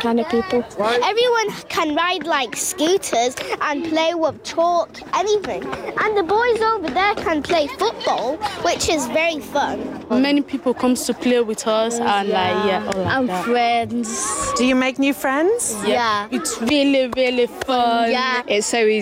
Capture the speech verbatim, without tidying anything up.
kind of people. Everyone can ride like scooters and play with chalk, anything. And the boys over there can play football, which is very fun. Many people come to play with us and yeah. like yeah, all like and that. friends. Do you make new friends? Yeah. It's really, really fun. Yeah. It's so easy